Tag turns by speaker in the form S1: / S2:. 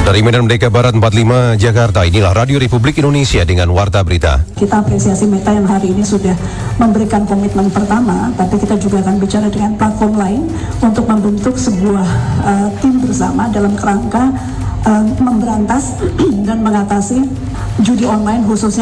S1: Dari Medan Merdeka Barat 45 Jakarta, inilah Radio Republik Indonesia dengan Warta Berita.
S2: Kita apresiasi Meta yang hari ini sudah memberikan komitmen pertama, tapi kita juga akan bicara dengan platform lain untuk membentuk sebuah tim bersama dalam kerangka memberantas dan mengatasi judi online khususnya